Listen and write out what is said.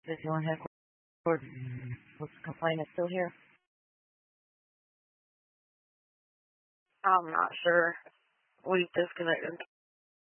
Is your headquarters? Was the complainant still here? I'm not sure. We disconnected.